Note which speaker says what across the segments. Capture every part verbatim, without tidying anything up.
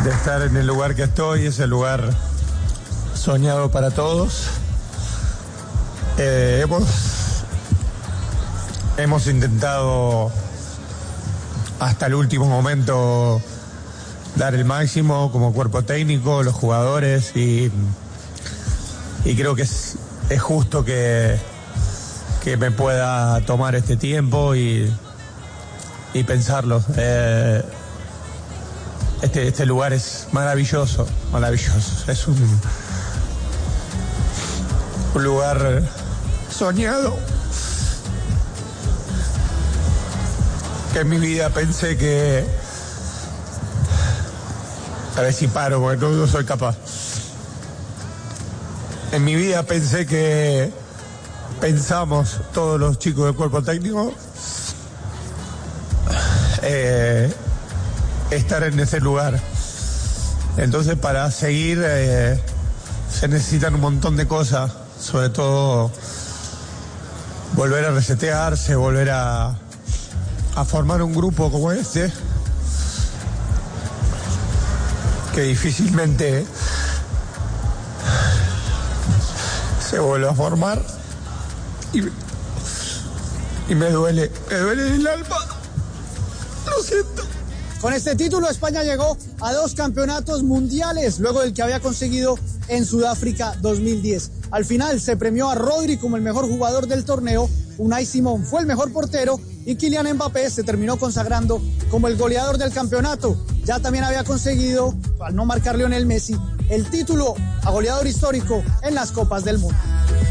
Speaker 1: de estar en el lugar que estoy, ese lugar soñado para todos. Eh, hemos, hemos intentado hasta el último momento dar el máximo como cuerpo técnico, los jugadores, y, y creo que es, es justo que, que me pueda tomar este tiempo y, y pensarlo. Eh, este, este lugar es maravilloso, maravilloso. Es un, un lugar soñado, que en mi vida pensé que... A ver si paro, porque no, no soy capaz. En mi vida pensé que... Pensamos todos los chicos del cuerpo técnico eh, estar en ese lugar. Entonces, para seguir eh, se necesitan un montón de cosas, sobre todo volver a resetearse, volver a, a formar un grupo como este, que difícilmente se vuelve a formar, y, y me duele, me duele en el alma, lo siento.
Speaker 2: Con este título España llegó a dos campeonatos mundiales, luego del que había conseguido en Sudáfrica dos mil diez. Al final se premió a Rodri como el mejor jugador del torneo, Unai Simón fue el mejor portero y Kylian Mbappé se terminó consagrando como el goleador del campeonato. Ya también había conseguido, al no marcar Lionel Messi, el título a goleador histórico en las Copas del Mundo.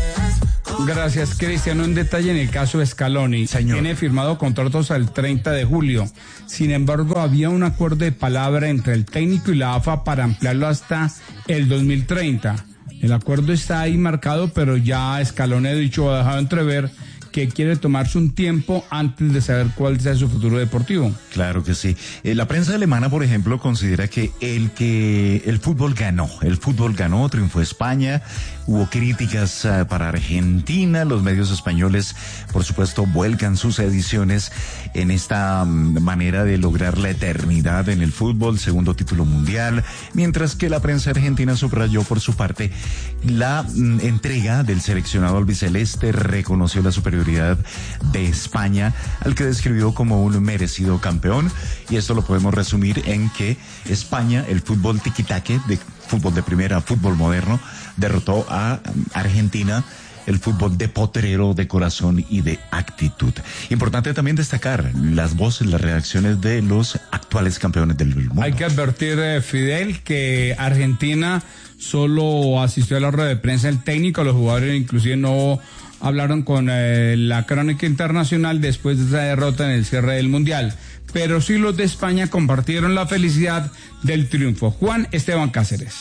Speaker 3: Gracias, Cristiano. Un detalle en el caso de Scaloni. Señor. Tiene firmado contratos al treinta de julio. Sin embargo, había un acuerdo de palabra entre el técnico y la A F A para ampliarlo hasta el dos mil treinta. El acuerdo está ahí marcado, pero ya Scaloni ha dicho, ha dejado entrever que quiere tomarse un tiempo antes de saber cuál sea su futuro deportivo.
Speaker 4: Claro que sí. Eh, la prensa alemana, por ejemplo, considera que el que el fútbol ganó, el fútbol ganó, triunfó España, hubo críticas uh, para Argentina, los medios españoles, por supuesto, vuelcan sus ediciones en esta um, manera de lograr la eternidad en el fútbol, segundo título mundial, mientras que la prensa argentina subrayó por su parte la um, entrega del seleccionado albiceleste, reconoció la superioridad de España, al que describió como un merecido campeón, y esto lo podemos resumir en que España, el fútbol tiquitaque, de fútbol de primera, fútbol moderno, derrotó a Argentina, el fútbol de potrero, de corazón y de actitud. Importante también destacar las voces, las reacciones de los actuales campeones del mundo.
Speaker 3: Hay que advertir, eh, Fidel, que Argentina solo asistió a la rueda de prensa el técnico, los jugadores inclusive no hablaron con eh, la crónica internacional después de esa derrota en el cierre del Mundial. Pero sí los de España compartieron la felicidad del triunfo. Juan Esteban Cáceres.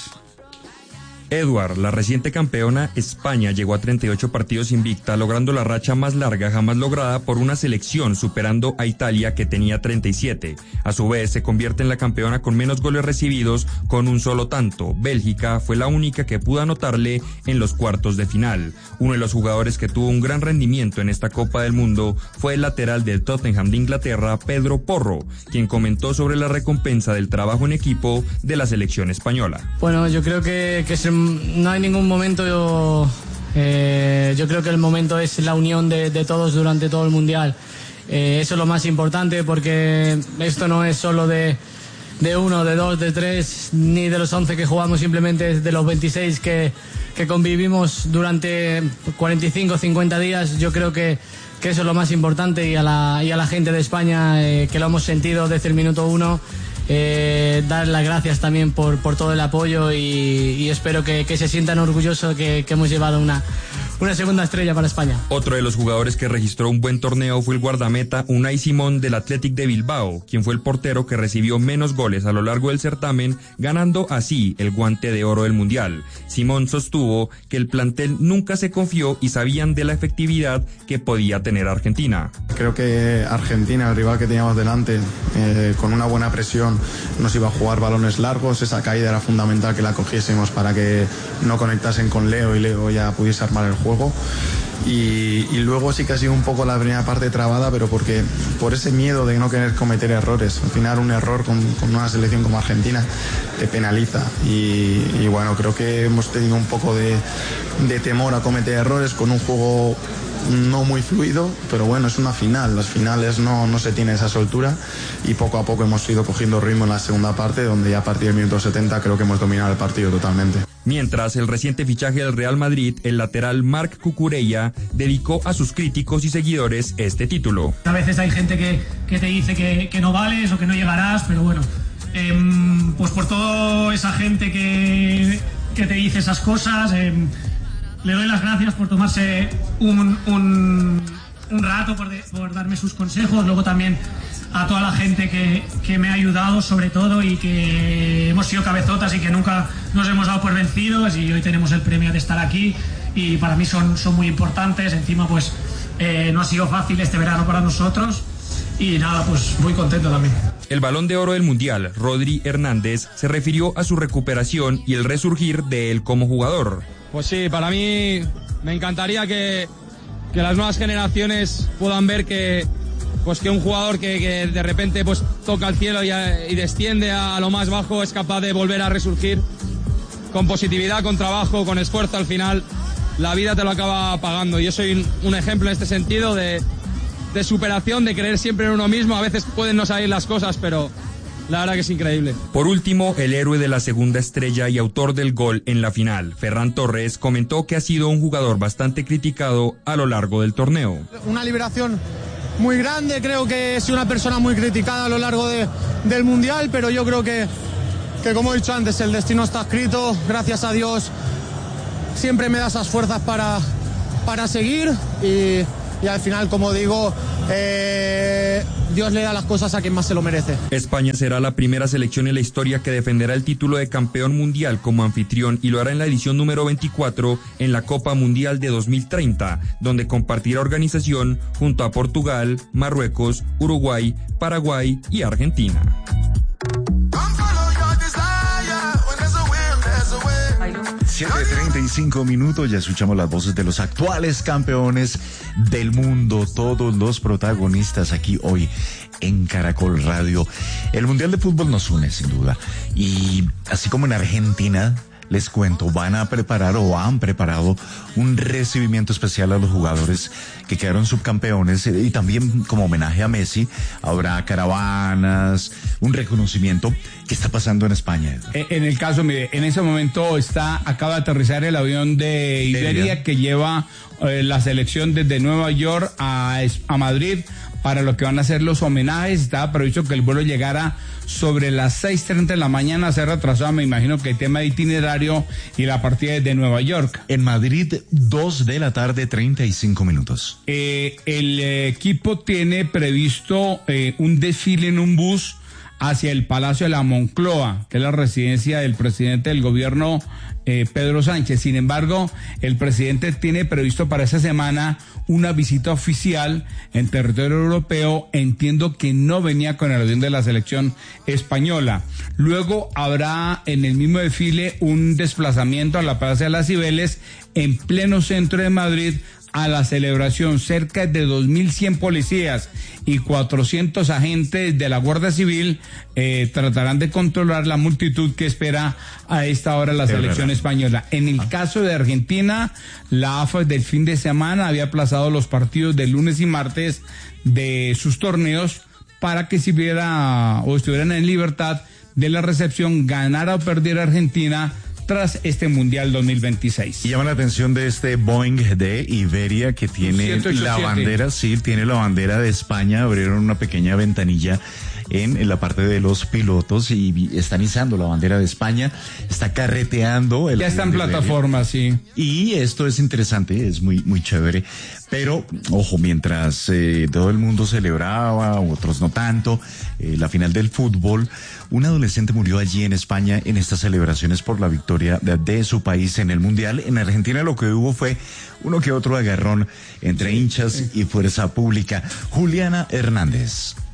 Speaker 5: Edward, la reciente campeona, España llegó a treinta y ocho partidos invicta, logrando la racha más larga jamás lograda por una selección, superando a Italia, que tenía treinta y siete. A su vez, se convierte en la campeona con menos goles recibidos, con un solo tanto. Bélgica fue la única que pudo anotarle en los cuartos de final. Uno de los jugadores que tuvo un gran rendimiento en esta Copa del Mundo fue el lateral del Tottenham de Inglaterra, Pedro Porro, quien comentó sobre la recompensa del trabajo en equipo de la selección española.
Speaker 6: Bueno, yo creo que, que se no hay ningún momento, yo, eh, yo creo que el momento es la unión de, de todos durante todo el Mundial. Eh, eso es lo más importante, porque esto no es solo de, de uno, de dos, de tres, ni de los once que jugamos, simplemente es de los veintiséis que, que convivimos durante cuarenta y cinco, cincuenta días. Yo creo que, que eso es lo más importante, y a la, y a la gente de España, eh, que lo hemos sentido desde el minuto uno. Eh, dar las gracias también por, por todo el apoyo, y, y espero que, que se sientan orgullosos que, que hemos llevado una, una segunda estrella para España.
Speaker 5: Otro de los jugadores que registró un buen torneo fue el guardameta Unai Simón del Athletic de Bilbao, quien fue el portero que recibió menos goles a lo largo del certamen, ganando así el guante de oro del Mundial. Simón sostuvo que el plantel nunca se confió y sabían de la efectividad que podía tener Argentina.
Speaker 7: Creo que Argentina, el rival que teníamos delante, eh, con una buena presión, nos iba a jugar balones largos. Esa caída era fundamental que la cogiésemos para que no conectasen con Leo y Leo ya pudiese armar el juego. juego. Y, y luego sí que ha sido un poco la primera parte trabada, pero porque por ese miedo de no querer cometer errores. Al final un error con, con una selección como Argentina te penaliza. Y, y bueno, creo que hemos tenido un poco de, de temor a cometer errores con un juego no muy fluido, pero bueno, es una final. Las finales no, no se tiene esa soltura y poco a poco hemos ido cogiendo ritmo en la segunda parte, donde ya a partir del minuto setenta creo que hemos dominado el partido totalmente.
Speaker 5: Mientras, el reciente fichaje del Real Madrid, el lateral Marc Cucurella, dedicó a sus críticos y seguidores este título.
Speaker 8: A veces hay gente que, que te dice que, que no vales o que no llegarás, pero bueno, eh, pues por toda esa gente que, que te dice esas cosas, eh, le doy las gracias por tomarse un, un, un rato, por, de, por darme sus consejos, luego también a toda la gente que, que me ha ayudado sobre todo y que hemos sido cabezotas y que nunca nos hemos dado por vencidos, y hoy tenemos el premio de estar aquí y para mí son, son muy importantes. Encima pues eh, no ha sido fácil este verano para nosotros y nada, pues muy contento también.
Speaker 5: El Balón de Oro del Mundial, Rodri Hernández, se refirió a su recuperación y el resurgir de él como jugador.
Speaker 9: Pues sí, para mí me encantaría que, que las nuevas generaciones puedan ver que pues que un jugador que, que de repente pues toca el cielo y, y desciende a lo más bajo es capaz de volver a resurgir con positividad, con trabajo, con esfuerzo. Al final la vida te lo acaba pagando. Yo soy un, un ejemplo en este sentido de, de superación, de creer siempre en uno mismo. A veces pueden no salir las cosas, pero la verdad que es increíble.
Speaker 5: Por último, el héroe de la segunda estrella y autor del gol en la final, Ferran Torres, comentó que ha sido un jugador bastante criticado a lo largo del torneo.
Speaker 10: Una liberación muy grande, creo que he sido una persona muy criticada a lo largo de, del Mundial, pero yo creo que, que, como he dicho antes, el destino está escrito. Gracias a Dios siempre me da esas fuerzas para, para seguir y, y al final, como digo, eh, Dios le da las cosas a quien más se lo merece.
Speaker 5: España será la primera selección en la historia que defenderá el título de campeón mundial como anfitrión y lo hará en la edición número veinticuatro en la Copa Mundial de dos mil treinta, donde compartirá organización junto a Portugal, Marruecos, Uruguay, Paraguay y Argentina.
Speaker 4: siete treinta y cinco minutos, ya escuchamos las voces de los actuales campeones del mundo, todos los protagonistas aquí hoy en Caracol Radio. El Mundial de Fútbol nos une, sin duda, y así como en Argentina, les cuento, van a preparar o han preparado un recibimiento especial a los jugadores que quedaron subcampeones y también como homenaje a Messi habrá caravanas, un reconocimiento. ¿Qué está pasando en España?
Speaker 3: En el caso, mire, en ese momento está, acaba de aterrizar el avión de Iberia que lleva eh, la selección desde Nueva York a, a Madrid para lo que van a ser los homenajes. Estaba previsto que el vuelo llegara sobre las seis treinta de la mañana, se ha retrasado, me imagino que el tema de itinerario y la partida desde Nueva York.
Speaker 4: En Madrid, dos de la tarde, treinta y cinco minutos.
Speaker 3: Eh, el eh, equipo tiene previsto eh, un desfile en un bus hacia el Palacio de la Moncloa, que es la residencia del presidente del gobierno, eh, Pedro Sánchez. Sin embargo, el presidente tiene previsto para esa semana una visita oficial en territorio europeo. Entiendo que no venía con el avión de la selección española. Luego habrá en el mismo desfile un desplazamiento a la Plaza de las Cibeles en pleno centro de Madrid a la celebración. Cerca de dos mil cien policías y cuatrocientos agentes de la Guardia Civil eh, tratarán de controlar la multitud que espera a esta hora la selección española. En el caso de Argentina, la A F A del fin de semana había aplazado los partidos de lunes y martes de sus torneos para que si hubiera o estuvieran en libertad de la recepción, ganara o perdiera Argentina tras este Mundial dos mil veintiséis.
Speaker 4: Y llama la atención de este Boeing de Iberia que tiene ciento ochenta y siete. La bandera, sí, tiene la bandera de España. Abrieron una pequeña ventanilla en, en la parte de los pilotos y están izando la bandera de España. Está carreteando. El
Speaker 3: ya está en plataforma, sí.
Speaker 4: Y esto es interesante, es muy, muy chévere. Pero, ojo, mientras eh, todo el mundo celebraba, otros no tanto, eh, la final del fútbol, un adolescente murió allí en España en estas celebraciones por la victoria de, de su país en el Mundial. En Argentina lo que hubo fue uno que otro agarrón entre hinchas y fuerza pública. Juliana Hernández.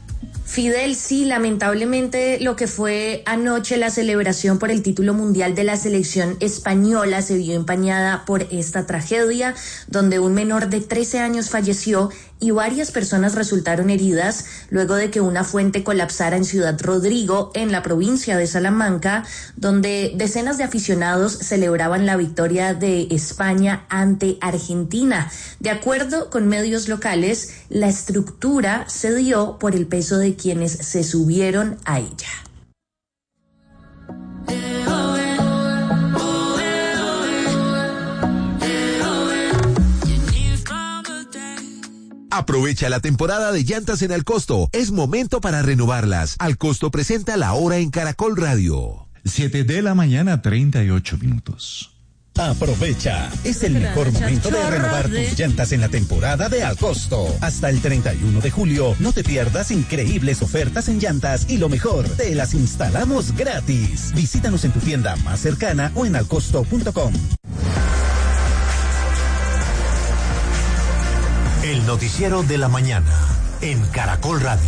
Speaker 11: Fidel, sí, lamentablemente lo que fue anoche la celebración por el título mundial de la selección española se vio empañada por esta tragedia, donde un menor de trece años falleció y varias personas resultaron heridas luego de que una fuente colapsara en Ciudad Rodrigo, en la provincia de Salamanca, donde decenas de aficionados celebraban la victoria de España ante Argentina. De acuerdo con medios locales, la estructura se dio por el peso de quienes se subieron a ella.
Speaker 12: Aprovecha la temporada de llantas en Al Costo. Es momento para renovarlas. Al Costo presenta La Hora en Caracol Radio.
Speaker 4: siete de la mañana, treinta y ocho minutos.
Speaker 13: Aprovecha, es el mejor momento de renovar tus llantas en la temporada de Al Costo. Hasta el treinta y uno de julio, no te pierdas increíbles ofertas en llantas y lo mejor, te las instalamos gratis. Visítanos en tu tienda más cercana o en alcosto punto com.
Speaker 12: El noticiero de la mañana en Caracol Radio.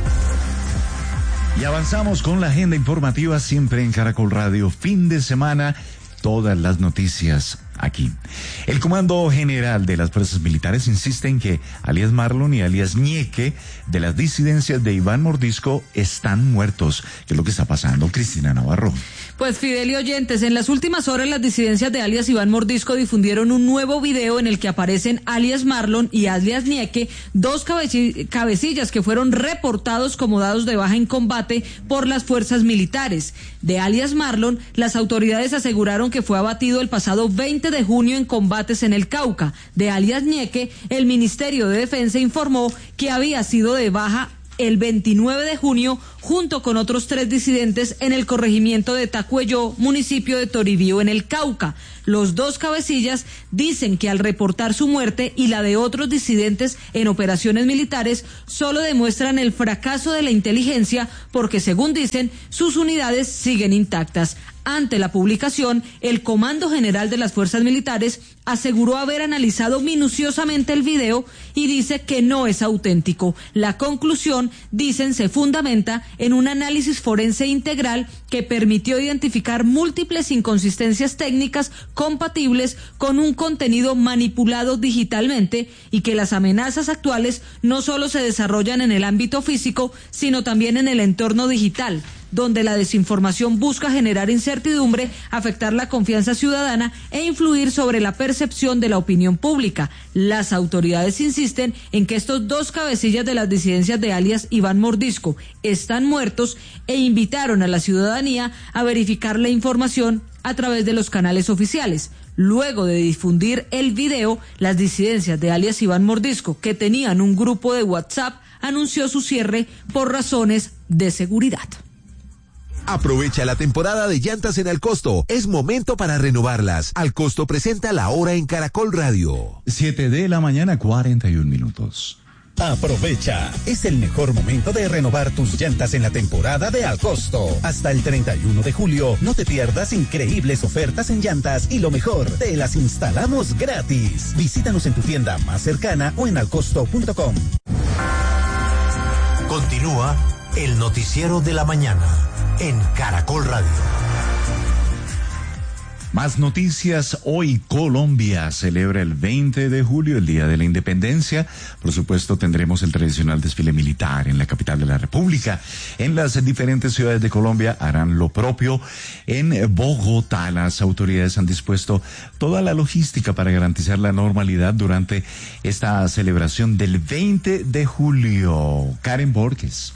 Speaker 4: Y avanzamos con la agenda informativa siempre en Caracol Radio. Fin de semana, todas las noticias aquí. El Comando General de las Fuerzas Militares insiste en que alias Marlon y alias Ñeque de las disidencias de Iván Mordisco están muertos. ¿Qué es lo que está pasando, Cristina Navarro?
Speaker 14: Pues Fidel y oyentes, en las últimas horas las disidencias de alias Iván Mordisco difundieron un nuevo video en el que aparecen alias Marlon y alias Ñeque, dos cabeci- cabecillas que fueron reportados como dados de baja en combate por las fuerzas militares. De alias Marlon, las autoridades aseguraron que fue abatido el pasado veinte de junio en combates en el Cauca. De alias Ñeque, el Ministerio de Defensa informó que había sido de baja el veintinueve de junio junto con otros tres disidentes en el corregimiento de Tacuelló, municipio de Toribío, en el Cauca. Los dos cabecillas dicen que al reportar su muerte y la de otros disidentes en operaciones militares solo demuestran el fracaso de la inteligencia porque, según dicen, sus unidades siguen intactas. Ante la publicación, el Comando General de las Fuerzas Militares aseguró haber analizado minuciosamente el video y dice que no es auténtico. La conclusión, dicen, se fundamenta en un análisis forense integral que permitió identificar múltiples inconsistencias técnicas compatibles con un contenido manipulado digitalmente y que las amenazas actuales no solo se desarrollan en el ámbito físico, sino también en el entorno digital, donde la desinformación busca generar incertidumbre, afectar la confianza ciudadana e influir sobre la percepción de la opinión pública. Las autoridades insisten en que estos dos cabecillas de las disidencias de alias Iván Mordisco están muertos e invitaron a la ciudadanía a verificar la información a través de los canales oficiales. Luego de difundir el video, las disidencias de alias Iván Mordisco, que tenían un grupo de WhatsApp, anunció su cierre por razones de seguridad.
Speaker 12: Aprovecha la temporada de llantas en Al Costo. Es momento para renovarlas. Al Costo presenta La Hora en Caracol Radio.
Speaker 4: siete de la mañana, cuarenta y un minutos.
Speaker 13: Aprovecha, es el mejor momento de renovar tus llantas en la temporada de Al Costo. Hasta el treinta y uno de julio, no te pierdas increíbles ofertas en llantas y lo mejor, te las instalamos gratis. Visítanos en tu tienda más cercana o en alcosto punto com.
Speaker 12: Continúa el noticiero de la mañana en Caracol Radio.
Speaker 4: Más noticias. Hoy Colombia celebra el veinte de julio, el Día de la Independencia. Por supuesto, tendremos el tradicional desfile militar en la capital de la República. En las diferentes ciudades de Colombia harán lo propio. En Bogotá, las autoridades han dispuesto toda la logística para garantizar la normalidad durante esta celebración del veinte de julio. Karen Borges.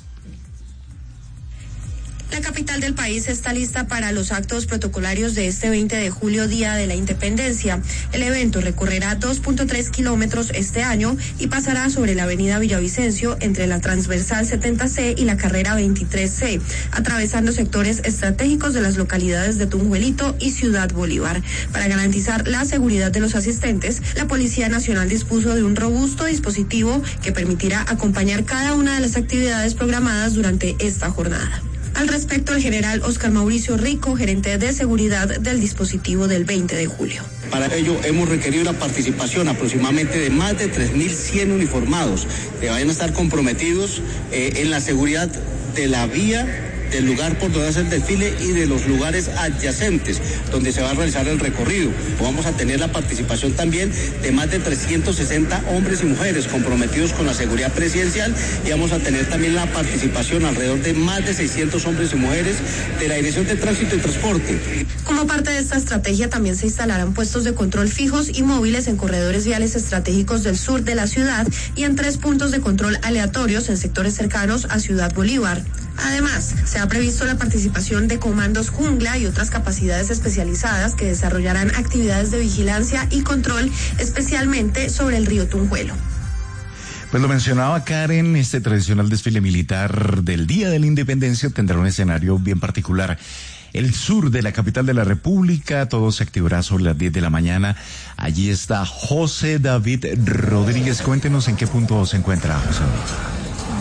Speaker 15: La capital del país está lista para los actos protocolarios de este veinte de julio, Día de la Independencia. El evento recorrerá dos punto tres kilómetros este año y pasará sobre la avenida Villavicencio entre la transversal setenta ce y la carrera veintitrés ce, atravesando sectores estratégicos de las localidades de Tunjuelito y Ciudad Bolívar. Para garantizar la seguridad de los asistentes, la Policía Nacional dispuso de un robusto dispositivo que permitirá acompañar cada una de las actividades programadas durante esta jornada. Al respecto, el general Oscar Mauricio Rico, gerente de seguridad del dispositivo del veinte de julio.
Speaker 16: Para ello hemos requerido la participación aproximadamente de más de tres mil cien uniformados que vayan a estar comprometidos eh, en la seguridad de la vía, del lugar por donde hace el desfile y de los lugares adyacentes donde se va a realizar el recorrido. Vamos a tener la participación también de más de trescientos sesenta hombres y mujeres comprometidos con la seguridad presidencial, y vamos a tener también la participación alrededor de más de seiscientos hombres y mujeres de la Dirección de Tránsito y Transporte.
Speaker 15: Como parte de esta estrategia también se instalarán puestos de control fijos y móviles en corredores viales estratégicos del sur de la ciudad y en tres puntos de control aleatorios en sectores cercanos a Ciudad Bolívar. Además, se ha previsto la participación de comandos jungla y otras capacidades especializadas que desarrollarán actividades de vigilancia y control, especialmente sobre el río Tunjuelo.
Speaker 4: Pues lo mencionaba Karen, este tradicional desfile militar del Día de la Independencia tendrá un escenario bien particular. El sur de la capital de la República, todo se activará sobre las diez de la mañana. Allí está José David Rodríguez. Cuéntenos en qué punto se encuentra, José David.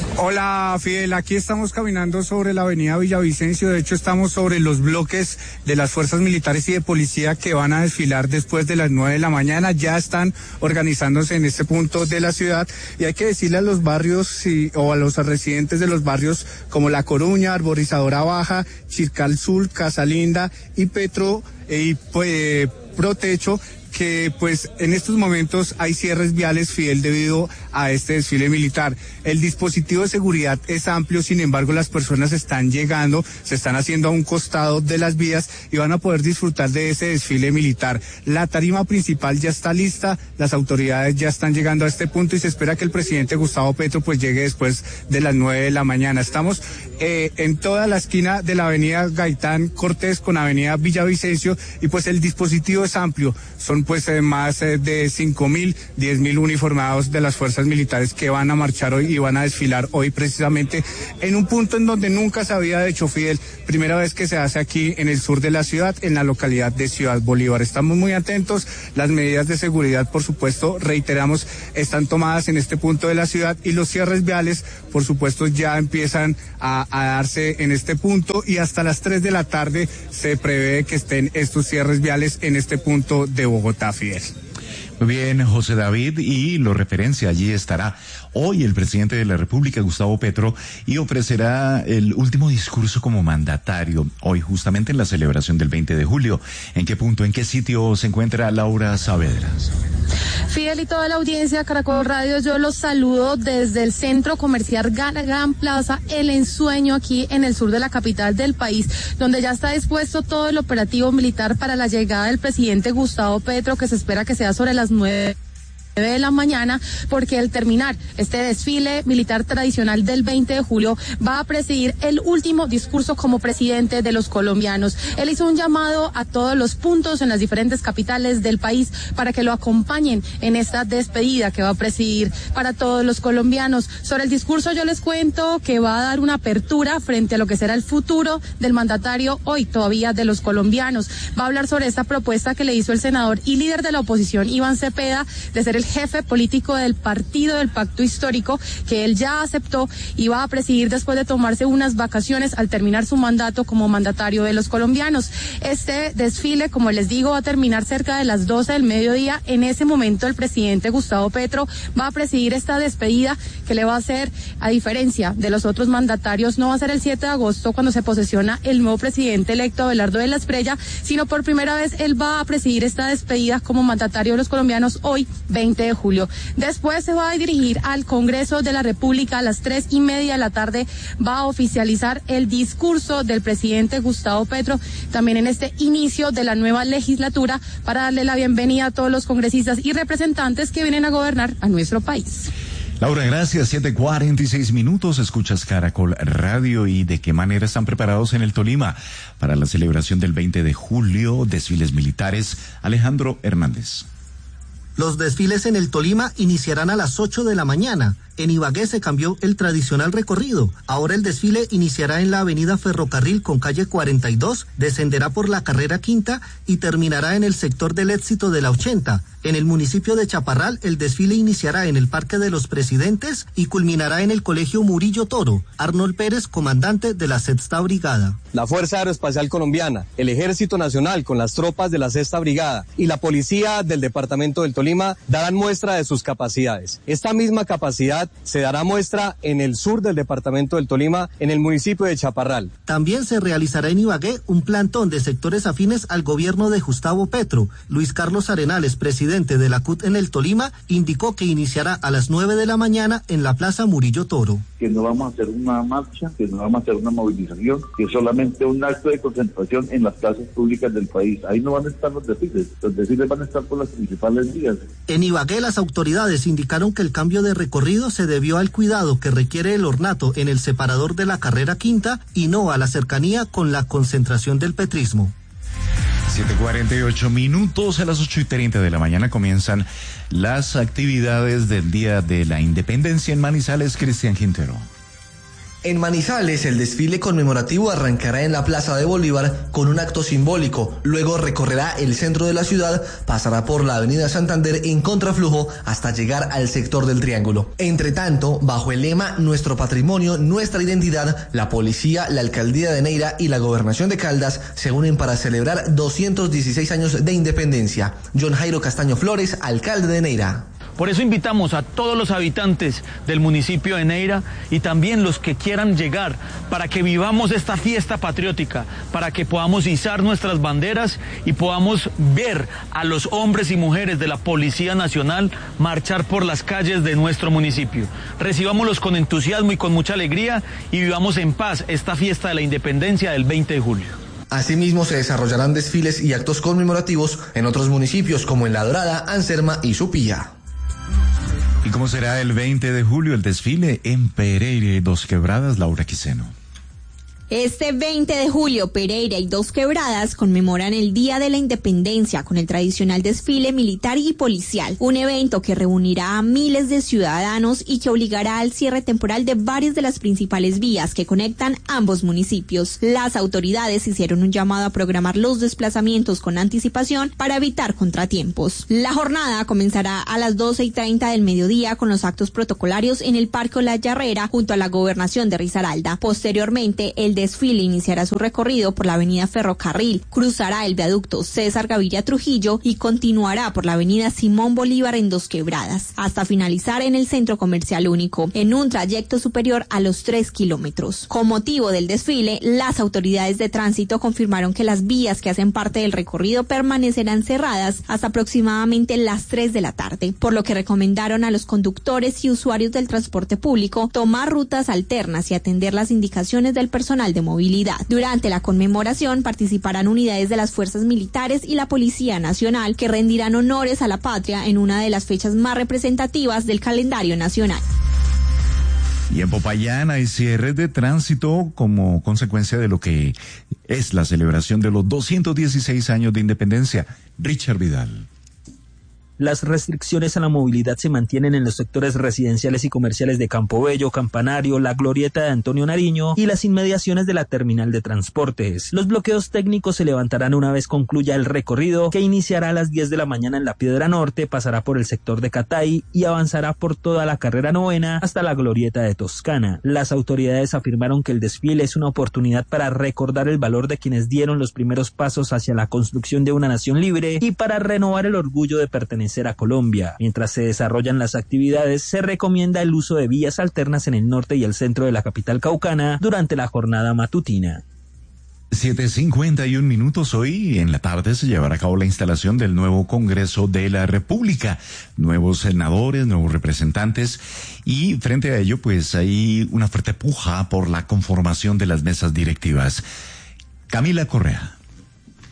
Speaker 17: Hola Fidel, aquí estamos caminando sobre la avenida Villavicencio. De hecho estamos sobre los bloques de las fuerzas militares y de policía que van a desfilar después de las nueve de la mañana. Ya están organizándose en este punto de la ciudad, y hay que decirle a los barrios y, o a los residentes de los barrios como La Coruña, Arborizadora Baja, Chircal Sur, Casalinda y Petro y pues, Protecho, que pues en estos momentos hay cierres viales, Fidel, debido a este desfile militar. El dispositivo de seguridad es amplio, sin embargo las personas están llegando, se están haciendo a un costado de las vías y van a poder disfrutar de ese desfile militar. La tarima principal ya está lista, las autoridades ya están llegando a este punto y se espera que el presidente Gustavo Petro pues llegue después de las nueve de la mañana. Estamos eh, en toda la esquina de la avenida Gaitán Cortés con avenida Villavicencio, y pues el dispositivo es amplio. Son pues eh, más eh, de cinco mil, diez mil uniformados de las fuerzas militares que van a marchar hoy y van a desfilar hoy precisamente en un punto en donde nunca se había hecho, Fidel. Primera vez que se hace aquí en el sur de la ciudad, en la localidad de Ciudad Bolívar. Estamos muy atentos, las medidas de seguridad, por supuesto, reiteramos, están tomadas en este punto de la ciudad, y los cierres viales, por supuesto, ya empiezan a, a darse en este punto, y hasta las tres de la tarde se prevé que estén estos cierres viales en este punto de Bogotá, Fidel.
Speaker 4: Muy bien, José David, y lo referencia, allí estará hoy el presidente de la República, Gustavo Petro, y ofrecerá el último discurso como mandatario, hoy justamente en la celebración del veinte de julio. ¿En qué punto, en qué sitio se encuentra Laura Saavedra?
Speaker 18: Fidel y toda la audiencia de Caracol Radio, yo los saludo desde el centro comercial Gran Plaza, El Ensueño, aquí en el sur de la capital del país, donde ya está dispuesto todo el operativo militar para la llegada del presidente Gustavo Petro, que se espera que sea sobre las nueve de la mañana, porque al terminar este desfile militar tradicional del veinte de julio va a presidir el último discurso como presidente de los colombianos. Él hizo un llamado a todos los puntos en las diferentes capitales del país para que lo acompañen en esta despedida que va a presidir para todos los colombianos. Sobre el discurso yo les cuento que va a dar una apertura frente a lo que será el futuro del mandatario hoy todavía de los colombianos. Va a hablar sobre esta propuesta que le hizo el senador y líder de la oposición Iván Cepeda de ser el jefe político del partido del Pacto Histórico, que él ya aceptó y va a presidir después de tomarse unas vacaciones al terminar su mandato como mandatario de los colombianos. Este desfile, como les digo, va a terminar cerca de las doce del mediodía. En ese momento el presidente Gustavo Petro va a presidir esta despedida que le va a hacer, a diferencia de los otros mandatarios, no va a ser el siete de agosto cuando se posesiona el nuevo presidente electo Abelardo de la Espriella, sino por primera vez él va a presidir esta despedida como mandatario de los colombianos hoy, veinte de julio. Después se va a dirigir al Congreso de la República a las tres y media de la tarde, va a oficializar el discurso del presidente Gustavo Petro, también en este inicio de la nueva legislatura, para darle la bienvenida a todos los congresistas y representantes que vienen a gobernar a nuestro país.
Speaker 4: Laura, gracias. siete cuarenta y seis minutos. Escuchas Caracol Radio. ¿Y de qué manera están preparados en el Tolima para la celebración del veinte de julio? Desfiles militares. Alejandro Hernández.
Speaker 19: Los desfiles en el Tolima iniciarán a las ocho de la mañana. En Ibagué se cambió el tradicional recorrido. Ahora el desfile iniciará en la avenida Ferrocarril con calle cuarenta y dos, descenderá por la carrera quinta y terminará en el sector del Éxito de la ochenta. En el municipio de Chaparral, el desfile iniciará en el Parque de los Presidentes y culminará en el Colegio Murillo Toro. Arnold Pérez, comandante de la Sexta Brigada.
Speaker 20: La Fuerza Aeroespacial Colombiana, el Ejército Nacional con las tropas de la Sexta Brigada y la Policía del Departamento del Tolima darán muestra de sus capacidades. Esta misma capacidad se dará muestra en el sur del Departamento del Tolima, en el municipio de Chaparral.
Speaker 19: También se realizará en Ibagué un plantón de sectores afines al gobierno de Gustavo Petro. Luis Carlos Arenales, presidente de la C U T en el Tolima, indicó que iniciará a las nueve de la mañana en la Plaza Murillo Toro.
Speaker 21: Que no vamos a hacer una marcha, que no vamos a hacer una movilización, que es solamente un acto de concentración en las plazas públicas del país. Ahí no van a estar los desfiles, los desfiles van a estar por las principales vías.
Speaker 19: En Ibagué las autoridades indicaron que el cambio de recorrido se debió al cuidado que requiere el ornato en el separador de la carrera quinta y no a la cercanía con la concentración del petrismo.
Speaker 4: siete cuarenta y ocho minutos, a las ocho y treinta de la mañana comienzan las actividades del Día de la Independencia en Manizales. Cristian Quintero.
Speaker 22: En Manizales, el desfile conmemorativo arrancará en la Plaza de Bolívar con un acto simbólico. Luego recorrerá el centro de la ciudad, pasará por la Avenida Santander en contraflujo hasta llegar al sector del Triángulo. Entre tanto, bajo el lema Nuestro Patrimonio, Nuestra Identidad, la Policía, la Alcaldía de Neira y la Gobernación de Caldas se unen para celebrar doscientos dieciséis años de independencia. John Jairo Castaño Flores, alcalde de Neira.
Speaker 23: Por eso invitamos a todos los habitantes del municipio de Neira y también los que quieran llegar para que vivamos esta fiesta patriótica, para que podamos izar nuestras banderas y podamos ver a los hombres y mujeres de la Policía Nacional marchar por las calles de nuestro municipio. Recibámoslos con entusiasmo y con mucha alegría y vivamos en paz esta fiesta de la independencia del veinte de julio.
Speaker 22: Asimismo, se desarrollarán desfiles y actos conmemorativos en otros municipios como en La Dorada, Anserma y Supía.
Speaker 4: ¿Y cómo será el veinte de julio el desfile en Pereira y Dos Quebradas, Laura Quiseno?
Speaker 24: Este veinte de julio, Pereira y Dos Quebradas conmemoran el Día de la Independencia con el tradicional desfile militar y policial, un evento que reunirá a miles de ciudadanos y que obligará al cierre temporal de varias de las principales vías que conectan ambos municipios. Las autoridades hicieron un llamado a programar los desplazamientos con anticipación para evitar contratiempos. La jornada comenzará a las doce y treinta del mediodía con los actos protocolarios en el Parque La Yarrera junto a la Gobernación de Risaralda. Posteriormente, el desfile iniciará su recorrido por la avenida Ferrocarril, cruzará el viaducto César Gaviria Trujillo y continuará por la avenida Simón Bolívar en Dos Quebradas, hasta finalizar en el Centro Comercial Único, en un trayecto superior a los tres kilómetros. Con motivo del desfile, las autoridades de tránsito confirmaron que las vías que hacen parte del recorrido permanecerán cerradas hasta aproximadamente las tres de la tarde, por lo que recomendaron a los conductores y usuarios del transporte público tomar rutas alternas y atender las indicaciones del personal de movilidad. Durante la conmemoración participarán unidades de las fuerzas militares y la Policía Nacional que rendirán honores a la patria en una de las fechas más representativas del calendario nacional.
Speaker 4: Y en Popayán hay cierres de tránsito como consecuencia de lo que es la celebración de los doscientos dieciséis años de independencia. Richard Vidal.
Speaker 25: Las restricciones a la movilidad se mantienen en los sectores residenciales y comerciales de Campobello, Campanario, la Glorieta de Antonio Nariño y las inmediaciones de la terminal de transportes. Los bloqueos técnicos se levantarán una vez concluya el recorrido, que iniciará a las diez de la mañana en la Piedra Norte, pasará por el sector de Catay y avanzará por toda la carrera novena hasta la Glorieta de Toscana. Las autoridades afirmaron que el desfile es una oportunidad para recordar el valor de quienes dieron los primeros pasos hacia la construcción de una nación libre y para renovar el orgullo de pertenecer a Colombia. Mientras se desarrollan las actividades, se recomienda el uso de vías alternas en el norte y el centro de la capital caucana durante la jornada matutina.
Speaker 4: siete cincuenta y un minutos. Hoy en la tarde se llevará a cabo la instalación del nuevo Congreso de la República. Nuevos senadores, nuevos representantes y frente a ello pues hay una fuerte puja por la conformación de las mesas directivas. Camila Correa.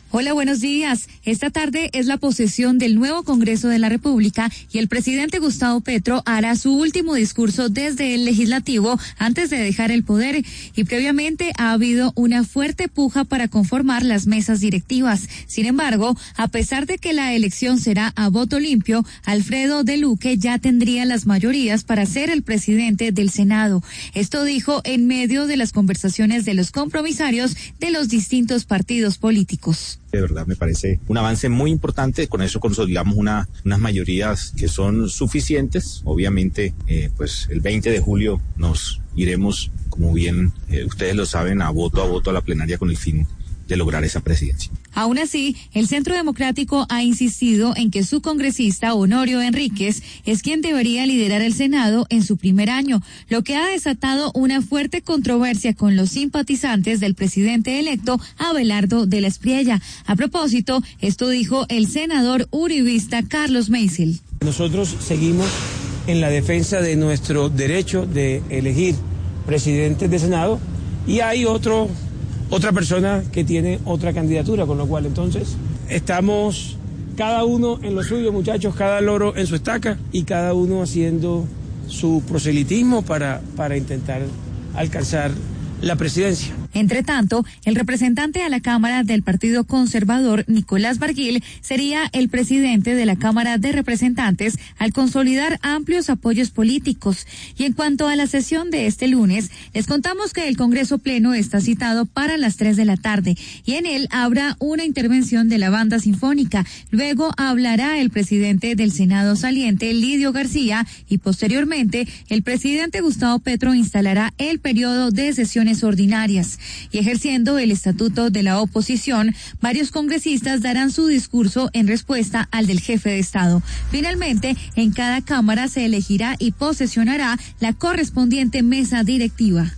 Speaker 1: Hola, buenos días. Esta tarde es la posesión del nuevo Congreso de la República y el presidente Gustavo Petro hará su último discurso desde el Legislativo antes de dejar el poder, y previamente ha habido una fuerte puja para conformar las mesas directivas. Sin embargo, a pesar de que la elección será a voto limpio, Alfredo de Luque ya tendría las mayorías para ser el presidente del Senado. Esto dijo en medio de las conversaciones de los compromisarios de los distintos partidos políticos.
Speaker 2: De verdad me parece un avance muy importante. Con eso consolidamos una, unas mayorías que son suficientes. Obviamente, eh, pues el veinte de julio nos iremos, como bien eh, ustedes lo saben, a voto a voto a la plenaria con el fin de lograr esa presidencia.
Speaker 1: Aún así, el Centro Democrático ha insistido en que su congresista Honorio Enríquez es quien debería liderar el Senado en su primer año, lo que ha desatado una fuerte controversia con los simpatizantes del presidente electo Abelardo de la Espriella. A propósito, esto dijo el senador uribista Carlos Meisel.
Speaker 6: Nosotros seguimos en la defensa de nuestro derecho de elegir presidentes de Senado, y hay otro otra persona que tiene otra candidatura, con lo cual entonces estamos cada uno en lo suyo, muchachos, cada loro en su estaca y cada uno haciendo su proselitismo para, para intentar alcanzar la presidencia.
Speaker 1: Entre tanto, el representante a la Cámara del Partido Conservador, Nicolás Barguil, sería el presidente de la Cámara de Representantes al consolidar amplios apoyos políticos. Y en cuanto a la sesión de este lunes, les contamos que el Congreso Pleno está citado para las tres de la tarde y en él habrá una intervención de la banda sinfónica. Luego hablará el presidente del Senado saliente, Lidio García, y posteriormente el presidente Gustavo Petro instalará el periodo de sesiones ordinarias. Y ejerciendo el estatuto de la oposición, varios congresistas darán su discurso en respuesta al del jefe de Estado. Finalmente, en cada Cámara se elegirá y posesionará la correspondiente mesa directiva.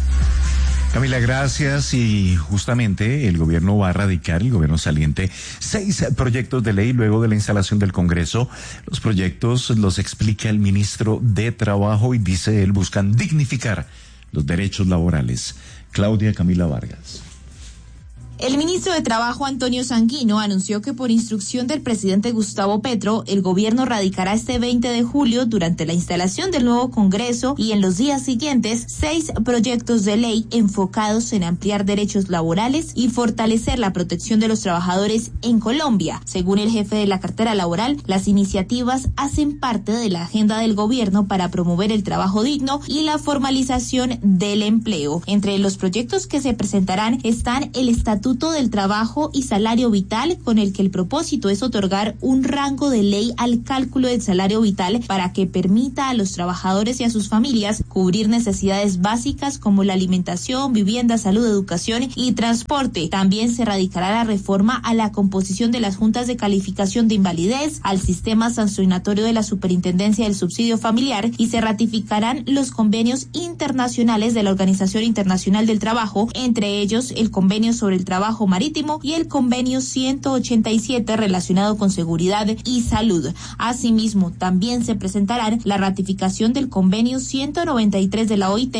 Speaker 4: Camila, gracias. Y justamente el gobierno va a radicar, el gobierno saliente, seis proyectos de ley luego de la instalación del Congreso. Los proyectos los explica el ministro de Trabajo y dice él buscan dignificar los derechos laborales. Claudia Camila Vargas.
Speaker 24: El ministro de Trabajo, Antonio Sanguino, anunció que por instrucción del presidente Gustavo Petro, el gobierno radicará este veinte de julio, durante la instalación del nuevo Congreso y en los días siguientes, seis proyectos de ley enfocados en ampliar derechos laborales y fortalecer la protección de los trabajadores en Colombia. Según el jefe de la cartera laboral, las iniciativas hacen parte de la agenda del gobierno para promover el trabajo digno y la formalización del empleo. Entre los proyectos que se presentarán están el Estatuto del Trabajo y Salario Vital, con el que el propósito es otorgar un rango de ley al cálculo del salario vital para que permita a los trabajadores y a sus familias cubrir necesidades básicas como la alimentación, vivienda, salud, educación y transporte. También se radicará la reforma a la composición de las juntas de calificación de invalidez, al sistema sancionatorio de la Superintendencia del Subsidio Familiar, y se ratificarán los convenios internacionales de la Organización Internacional del Trabajo, entre ellos el convenio sobre el trabajo marítimo y el convenio ciento ochenta y siete relacionado con seguridad y salud. Asimismo, también se presentarán la ratificación del convenio ciento noventa y tres de la O I T